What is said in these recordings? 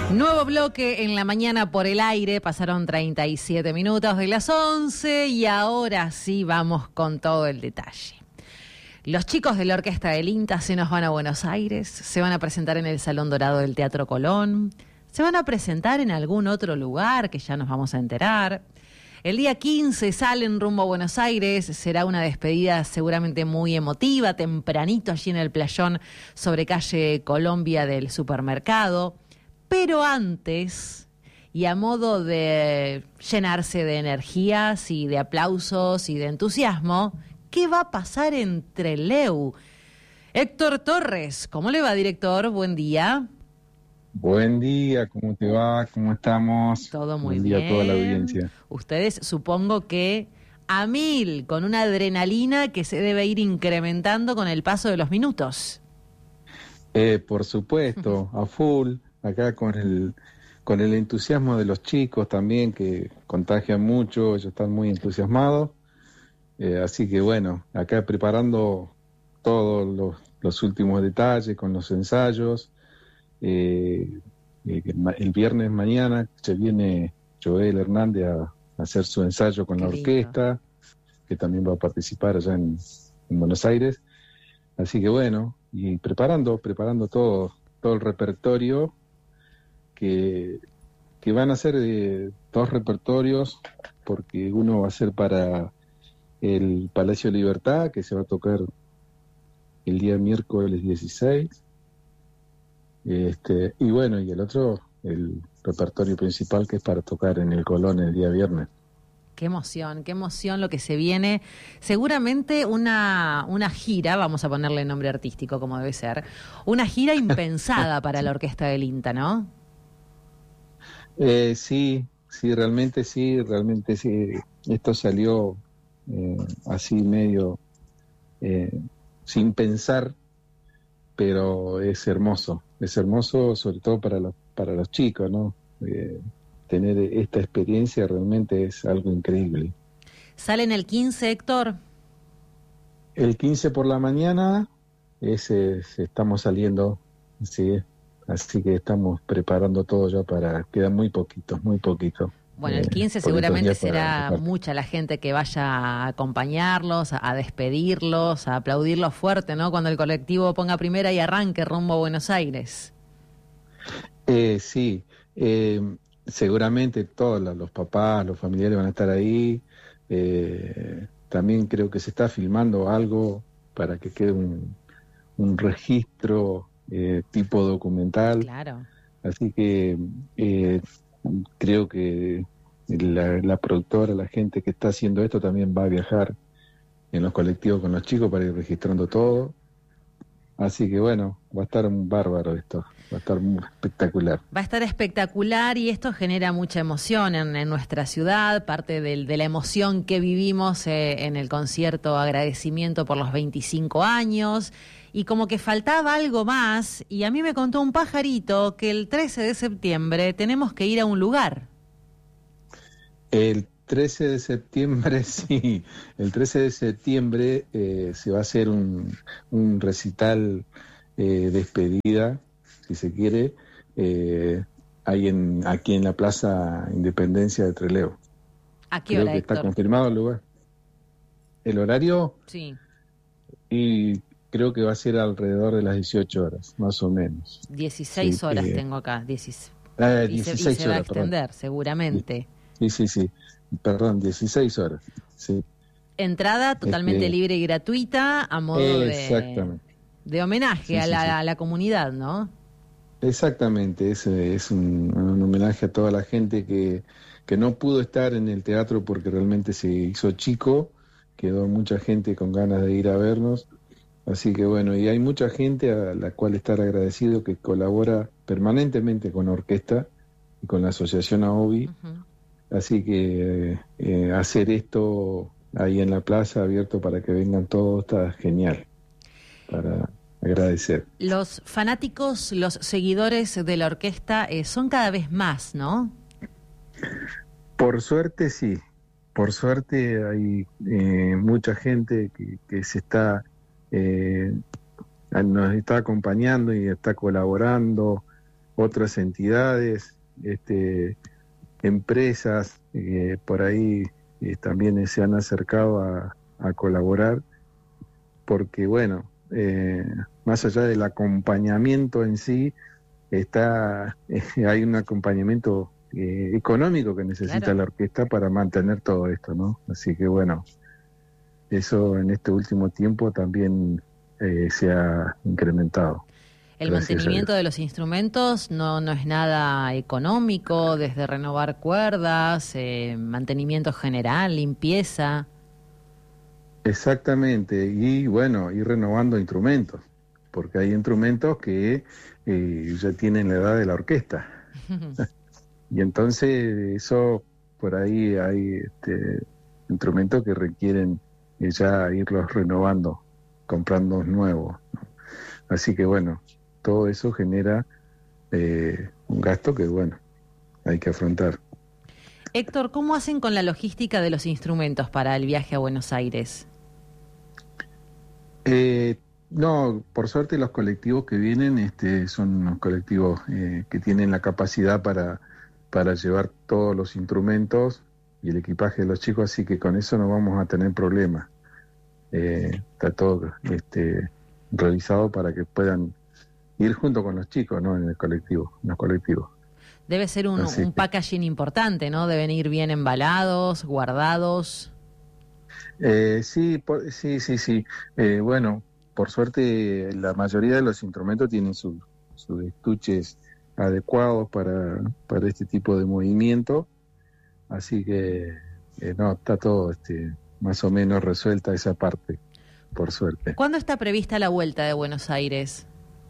Nuevo bloque en la mañana por el aire, pasaron 37 minutos de las 11 y ahora sí vamos con todo el detalle. Los chicos de la Orquesta del INTA se nos van a Buenos Aires, se van a presentar en el Salón Dorado del Teatro Colón, se van a presentar en algún otro lugar que ya nos vamos a enterar. El día 15 salen rumbo a Buenos Aires, será una despedida seguramente muy emotiva, tempranito allí en el playón sobre calle Colombia del supermercado. Pero antes, y a modo de llenarse de energías y de aplausos y de entusiasmo, ¿qué va a pasar en Trelew? Héctor Torres, ¿cómo le va, director? Buen día. Buen día, ¿cómo te va? ¿Cómo estamos? Todo muy Buen día bien. a toda la audiencia. Ustedes supongo que a 1000, con una adrenalina que se debe ir incrementando con el paso de los minutos. Por supuesto, a full, acá con el entusiasmo de los chicos también, que contagian mucho, ellos están muy entusiasmados. Así que bueno, acá preparando todos los últimos detalles con los ensayos. El viernes mañana se viene Joel Hernández a hacer su ensayo con la orquesta, que también va a participar allá en Buenos Aires. Así que bueno, y preparando todo el repertorio, que van a ser 2 repertorios, porque uno va a ser para el Palacio Libertad, que se va a tocar el día miércoles 16. Y bueno, y el otro, el repertorio principal, que es para tocar en el Colón el día viernes. Qué emoción lo que se viene. Seguramente una gira, vamos a ponerle nombre artístico como debe ser, una gira impensada para la Orquesta del INTA, ¿no? Sí, realmente sí. Esto salió así medio sin pensar, pero es hermoso sobre todo para los chicos, ¿no? Tener esta experiencia realmente es algo increíble. ¿Salen el 15, Héctor? El 15 por la mañana estamos saliendo, sí, así que estamos preparando todo ya queda muy poquito. Bueno, el 15 seguramente será mucha la gente que vaya a acompañarlos, a despedirlos, a aplaudirlos fuerte, ¿no? Cuando el colectivo ponga primera y arranque rumbo a Buenos Aires. Sí, seguramente todos los papás, los familiares van a estar ahí. También creo que se está filmando algo para que quede un registro tipo documental. Claro. Así que creo que la productora, la gente que está haciendo esto también va a viajar en los colectivos con los chicos para ir registrando todo. Así que bueno, va a estar un bárbaro esto, va a estar muy espectacular. Va a estar espectacular y esto genera mucha emoción en nuestra ciudad, parte de la emoción que vivimos en el concierto agradecimiento por los 25 años. Y como que faltaba algo más, y a mí me contó un pajarito que el 13 de septiembre tenemos que ir a un lugar. El 13 de septiembre, sí, el 13 de septiembre se va a hacer un recital despedida, si se quiere, aquí en la Plaza Independencia de Trelew. ¿A qué hora, Creo que Héctor? está confirmado el lugar. ¿El horario? Sí. Y creo que va a ser alrededor de las 18 horas, más o menos. 16 sí, horas tengo acá, 16 y se va a extender, perdón. seguramente. Sí, perdón, 16 horas, sí. Entrada totalmente libre y gratuita a modo de homenaje a la comunidad, ¿no? Exactamente, es un homenaje a toda la gente que no pudo estar en el teatro porque realmente se hizo chico, quedó mucha gente con ganas de ir a vernos, así que bueno, y hay mucha gente a la cual estar agradecido que colabora permanentemente con la orquesta y con la asociación AOBI. Uh-huh. Así que hacer esto ahí en la plaza abierto para que vengan todos está genial, para agradecer. Los fanáticos, los seguidores de la orquesta son cada vez más, ¿no? Por suerte sí, por suerte hay mucha gente que se está nos está acompañando y está colaborando. otras entidades, empresas, por ahí también se han acercado a colaborar, porque bueno, más allá del acompañamiento en sí, hay un acompañamiento económico que necesita Claro. la orquesta para mantener todo esto, ¿no? Así que bueno, eso en este último tiempo también se ha incrementado. El Gracias a mantenimiento Dios. de los instrumentos no es nada económico, desde renovar cuerdas, mantenimiento general, limpieza. Exactamente, y bueno, ir renovando instrumentos, porque hay instrumentos que ya tienen la edad de la orquesta. Y entonces eso, por ahí hay instrumentos que requieren ya irlos renovando, comprando nuevos, ¿no? Así que bueno, todo eso genera un gasto que bueno, hay que afrontar. Héctor, ¿cómo hacen con la logística de los instrumentos para el viaje a Buenos Aires? No, por suerte los colectivos que vienen son unos colectivos que tienen la capacidad para llevar todos los instrumentos y el equipaje de los chicos, así que con eso no vamos a tener problemas. Está todo realizado para que puedan ir junto con los chicos, ¿no? En el colectivo, en los colectivos. Debe ser un packaging importante, ¿no? Deben ir bien embalados, guardados. Sí. Bueno, por suerte la mayoría de los instrumentos tienen sus estuches adecuados para este tipo de movimiento, así que no, está todo más o menos resuelta esa parte, por suerte. ¿Cuándo está prevista la vuelta de Buenos Aires?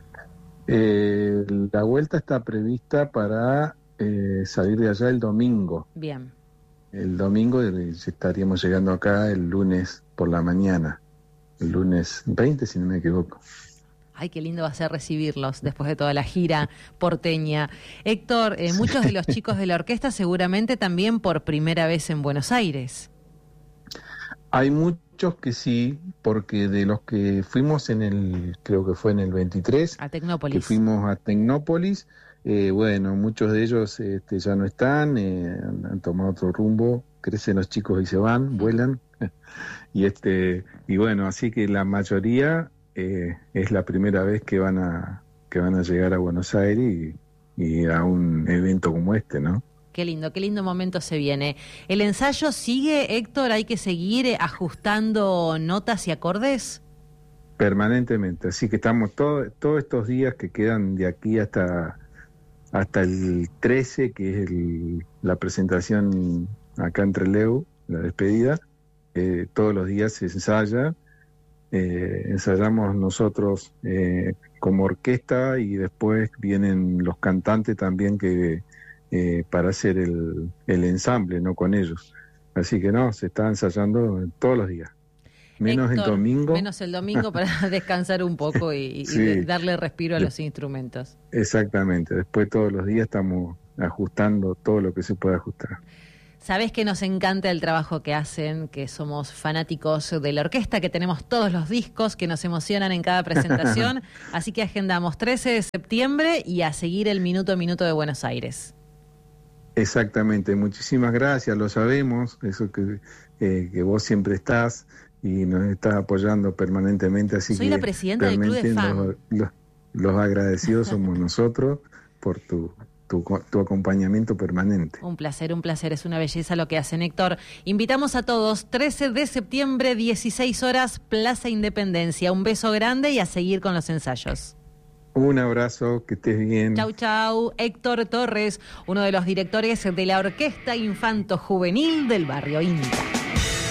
La vuelta está prevista para salir de allá el domingo. Bien. El domingo estaríamos llegando acá el lunes por la mañana, el lunes 20, si no me equivoco. Ay, qué lindo va a ser recibirlos después de toda la gira porteña. Héctor, muchos de los chicos de la orquesta seguramente también por primera vez en Buenos Aires. Hay muchos que sí, porque de los que fuimos creo que fue en el 23, A Tecnópolis. que fuimos a Tecnópolis, bueno, muchos de ellos ya no están, han tomado otro rumbo, crecen los chicos y se van, vuelan, y bueno, así que la mayoría es la primera vez que van a llegar a Buenos Aires y a un evento como este, ¿no? Qué lindo momento se viene. ¿El ensayo sigue, Héctor? ¿Hay que seguir ajustando notas y acordes? Permanentemente, así que estamos todos estos días que quedan de aquí hasta el 13, que es la presentación acá en Trelew, la despedida. Todos los días se ensaya, ensayamos nosotros como orquesta y después vienen los cantantes también para hacer el ensamble, no con ellos. Así que no, se está ensayando todos los días. Menos Héctor, el domingo. Menos el domingo para descansar un poco y Sí. darle respiro a los instrumentos. Exactamente, después todos los días estamos ajustando todo lo que se puede ajustar. Sabés que nos encanta el trabajo que hacen, que somos fanáticos de la orquesta, que tenemos todos los discos que nos emocionan en cada presentación, así que agendamos 13 de septiembre y a seguir el minuto a minuto de Buenos Aires. Exactamente, muchísimas gracias, lo sabemos, eso que vos siempre estás y nos estás apoyando permanentemente, así Soy que la presidenta del club de fan. Los agradecidos somos nosotros por tu acompañamiento permanente. Un placer, es una belleza lo que hacen, Héctor. Invitamos a todos, 13 de septiembre, 16 horas, Plaza Independencia. Un beso grande y a seguir con los ensayos. Un abrazo, que estés bien. Chau. Héctor Torres, uno de los directores de la Orquesta Infanto Juvenil del Barrio Inca.